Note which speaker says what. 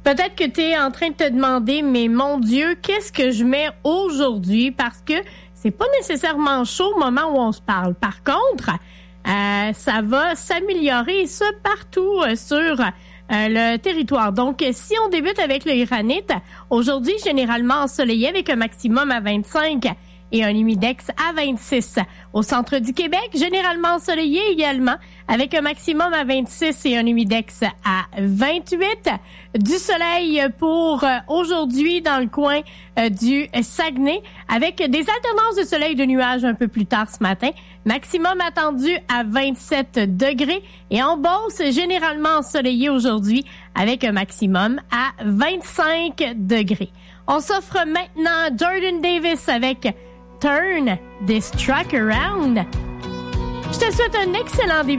Speaker 1: Peut-être que tu es en train de te demander, mais mon Dieu, qu'est-ce que je mets aujourd'hui? Parce que c'est pas nécessairement chaud au moment où on se parle. Par contre, ça va s'améliorer, ça, partout sur le territoire. Donc, si on débute avec le granit, aujourd'hui, généralement ensoleillé avec un maximum à 25 et un humidex à 26. Au centre du Québec, généralement ensoleillé également, avec un maximum à 26 et un humidex à 28. Du soleil pour aujourd'hui dans le coin du Saguenay, avec des alternances de soleil et de nuages un peu plus tard ce matin. Maximum attendu à 27 degrés. Et en Beauce, généralement ensoleillé aujourd'hui, avec un maximum à 25 degrés. On s'offre maintenant Jordan Davis avec Turn This Truck Around. Je te souhaite un excellent début